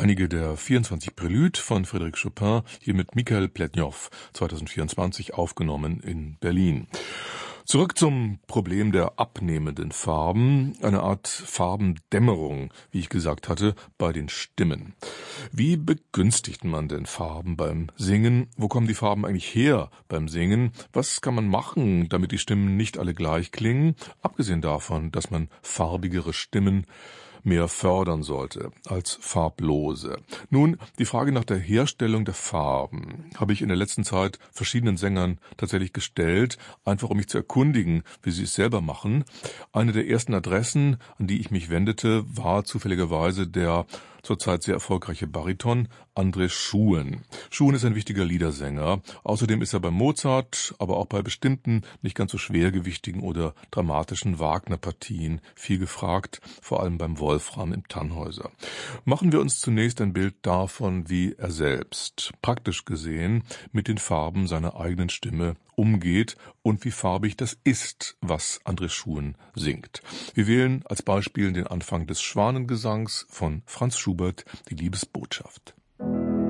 Einige der 24 Préludes von Frédéric Chopin, hier mit Michael Pletnov, 2024 aufgenommen in Berlin. Zurück zum Problem der abnehmenden Farben, eine Art Farbendämmerung, wie ich gesagt hatte, bei den Stimmen. Wie begünstigt man denn Farben beim Singen? Wo kommen die Farben eigentlich her beim Singen? Was kann man machen, damit die Stimmen nicht alle gleich klingen? Abgesehen davon, dass man farbigere Stimmen mehr fördern sollte als farblose. Nun, die Frage nach der Herstellung der Farben habe ich in der letzten Zeit verschiedenen Sängern tatsächlich gestellt, einfach um mich zu erkundigen, wie sie es selber machen. Eine der ersten Adressen, an die ich mich wendete, war zufälligerweise der zurzeit sehr erfolgreiche Bariton André Schuhen. Schuhen ist ein wichtiger Liedersänger. Außerdem ist er bei Mozart, aber auch bei bestimmten nicht ganz so schwergewichtigen oder dramatischen Wagner-Partien viel gefragt, vor allem beim Wolfram im Tannhäuser. Machen wir uns zunächst ein Bild davon, wie er selbst, praktisch gesehen, mit den Farben seiner eigenen Stimme umgeht und wie farbig das ist, was André Schuhen singt. Wir wählen als Beispiel den Anfang des Schwanengesangs von Franz Schubert, die Liebesbotschaft.